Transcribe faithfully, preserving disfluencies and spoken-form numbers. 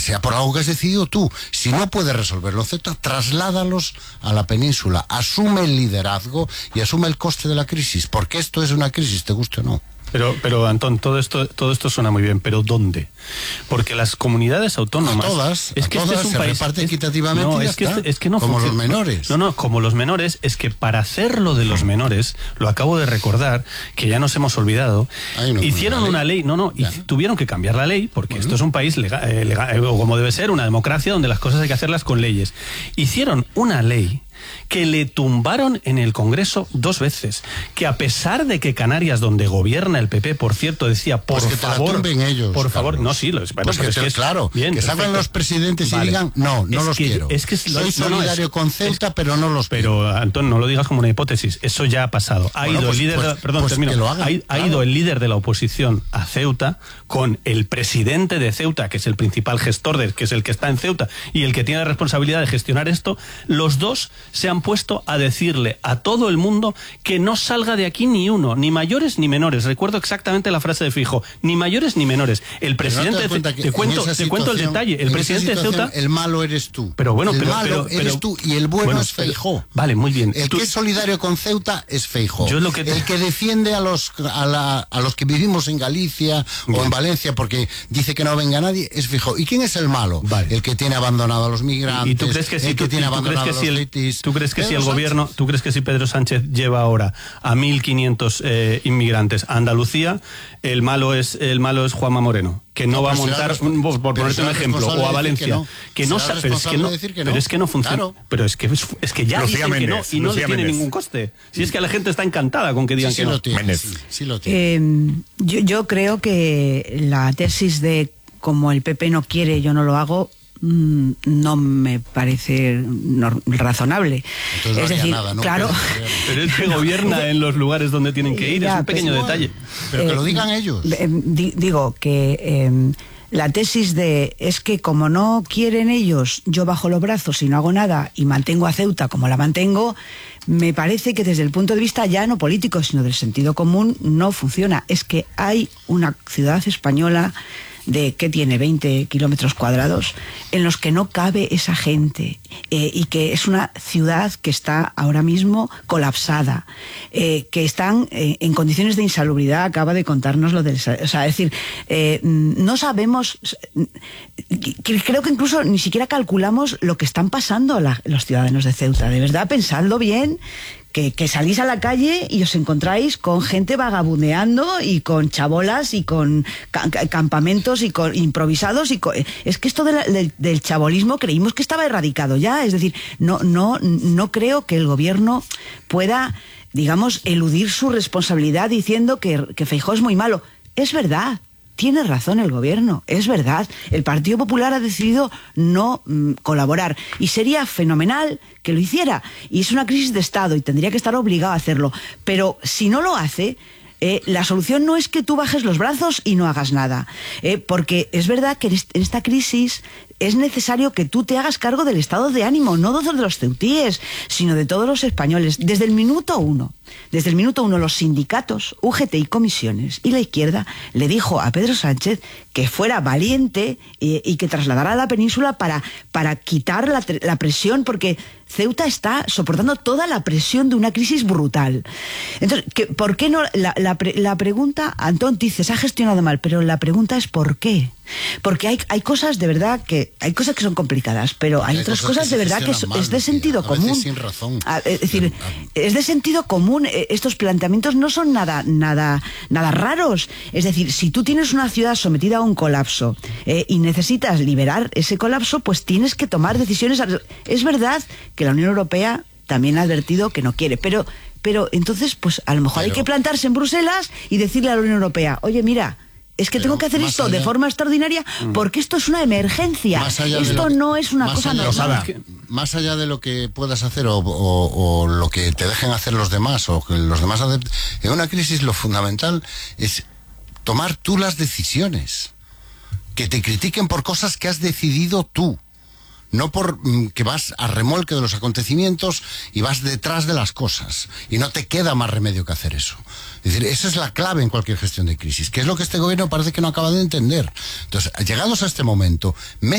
sea por algo que has decidido tú. Si no puedes resolverlo, Ceuta, trasládalos a la península, asume el liderazgo y asume el coste de la crisis, porque esto es una crisis, te guste o no. Pero, pero Antón, todo esto, todo esto suena muy bien, pero ¿dónde? Porque las comunidades autónomas... A todas, es a que todas, este es un se país, reparte es, equitativamente no, y ya es que está. Este, es que no como funciona. los menores. No, no, como los menores, es que para hacerlo de los menores, lo acabo de recordar, que ya nos hemos olvidado, no, hicieron una ley, no, no, y tuvieron que cambiar la ley, porque bueno. esto es un país legal, eh, legal, eh, como debe ser, una democracia donde las cosas hay que hacerlas con leyes. Hicieron una ley que le tumbaron en el Congreso dos veces, que a pesar de que Canarias, donde gobierna el P P, por cierto, decía, por pues que favor, te la tumben ellos, por Carlos. favor, no, sí, lo, bueno, pues que es te, que es, claro, bien, que salgan los presidentes vale. y digan, no, no es los que, quiero. Es que Soy no, solidario no, es, con Ceuta, es, pero no los pero, quiero. Antón, no lo digas como una hipótesis, eso ya ha pasado. Ha bueno, ido pues, el líder, pues, de la, perdón, pues termino, hagan, ha, ha claro. ido el líder de la oposición a Ceuta con el presidente de Ceuta, que es el principal gestor, de, que es el que está en Ceuta y el que tiene la responsabilidad de gestionar esto. Los dos se han puesto a decirle a todo el mundo que no salga de aquí ni uno, ni mayores ni menores. Recuerdo exactamente la frase de Fijo, ni mayores ni menores. El presidente, no te, te, te cuento, te cuento el detalle. El presidente de Ceuta, el malo eres tú. Pero bueno, el pero, malo pero, eres pero, tú y el bueno, bueno es Feijóo. Vale, muy bien. El tú, que es solidario con Ceuta es Feijóo. Yo lo que te... El que defiende a los a, la, a los que vivimos en Galicia bien. o en Valencia porque dice que no venga nadie es Feijóo. ¿Y quién es el malo? Vale. El que tiene abandonado a los migrantes. ¿Y tú crees que si el que tú, tiene tú abandonado crees que a los si litis? ¿Tú crees que si el gobierno, tú crees que si Pedro Sánchez lleva ahora a mil quinientos eh, inmigrantes a Andalucía, el malo es el malo es Juanma Moreno, que no, no va a montar, por, por ponerte un ejemplo, o a Valencia, que no, que no sabe, pero es que no, que no, pero es que no funciona, claro. pero es que es, es que ya Lucía dicen Méndez, que no y no Lucía le tiene Méndez. ningún coste. Si es que la gente está encantada con que digan sí, sí que no. Lo tiene, sí, sí lo tiene. Eh, yo, yo creo que la tesis de como el P P no quiere, yo no lo hago, no me parece no, razonable. Entonces no es decir, nada, ¿no? claro. Pero es que gobierna en los lugares donde tienen que ir, ya, es un pequeño pues, detalle. Pero que eh, lo digan ellos. Eh, di, digo que eh, la tesis de es que como no quieren ellos, yo bajo los brazos y no hago nada y mantengo a Ceuta como la mantengo, me parece que desde el punto de vista ya no político, sino del sentido común, no funciona. Es que hay una ciudad española de que tiene veinte kilómetros cuadrados en los que no cabe esa gente eh, y que es una ciudad que está ahora mismo colapsada, eh, que están eh, en condiciones de insalubridad. Acaba de contarnos lo del, o sea, es decir, eh, no sabemos, creo que incluso ni siquiera calculamos lo que están pasando la, los ciudadanos de Ceuta. De verdad, pensadlo bien. Que, que salís a la calle y os encontráis con gente vagabundeando y con chabolas y con ca campamentos y con improvisados y con, es que esto de la, de, del chabolismo creímos que estaba erradicado ya, es decir, no, no, no creo que el gobierno pueda, digamos, eludir su responsabilidad diciendo que, que Feijóo es muy malo. Es verdad. Tiene razón el gobierno, es verdad. El Partido Popular ha decidido no mm, colaborar y sería fenomenal que lo hiciera. Y es una crisis de Estado y tendría que estar obligado a hacerlo. Pero si no lo hace, eh, la solución no es que tú bajes los brazos y no hagas nada. Eh, porque es verdad que en, est en esta crisis es necesario que tú te hagas cargo del estado de ánimo, no de los ceutíes, sino de todos los españoles. Desde el minuto uno, desde el minuto uno, los sindicatos, U G T y comisiones y la izquierda le dijo a Pedro Sánchez que fuera valiente y, y que trasladara a la península para, para quitar la, la presión, porque Ceuta está soportando toda la presión de una crisis brutal. Entonces, ¿qué, ¿por qué no? La, la, la pregunta, Antón dice, se ha gestionado mal, pero la pregunta es ¿por qué? Porque hay, hay cosas de verdad que hay cosas que son complicadas, pero hay, hay otras cosas, cosas de verdad que es, mal, es de sentido común. Sin razón. Es decir, es de sentido común. Estos planteamientos no son nada, nada, nada raros. Es decir, si tú tienes una ciudad sometida a un colapso eh, y necesitas liberar ese colapso, pues tienes que tomar decisiones. Es verdad que la Unión Europea también ha advertido que no quiere, pero, pero entonces, pues a lo mejor pero, hay que plantarse en Bruselas y decirle a la Unión Europea, oye, mira, es que tengo que hacer esto allá, de forma extraordinaria porque esto es una emergencia. Esto que, no es una cosa normal. Que, más allá de lo que puedas hacer o, o, o lo que te dejen hacer los demás o que los demás hacen, en una crisis lo fundamental es tomar tú las decisiones. Que te critiquen por cosas que has decidido tú. No por mm, que vas a remolque de los acontecimientos y vas detrás de las cosas. Y no te queda más remedio que hacer eso. Es decir, esa es la clave en cualquier gestión de crisis, que es lo que este gobierno parece que no acaba de entender. Entonces, llegados a este momento,